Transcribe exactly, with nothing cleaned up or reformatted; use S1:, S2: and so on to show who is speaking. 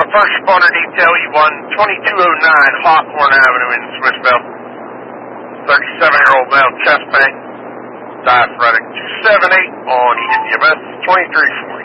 S1: first responder detail, you won twenty-two oh nine Hawthorne Avenue in Swissville. thirty-seven-year-old male, chest pain, diaphoretic two seventy on E M S twenty-three forty.